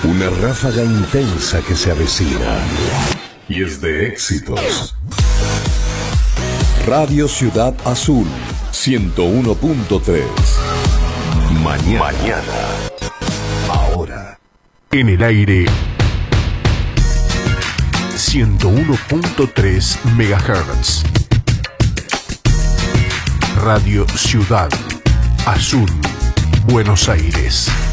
Una ráfaga intensa que se avecina y es de éxitos. Radio Ciudad Azul 101.3. Mañana. Ahora. En el aire 101.3 MHz. Radio Ciudad Azul, Buenos Aires.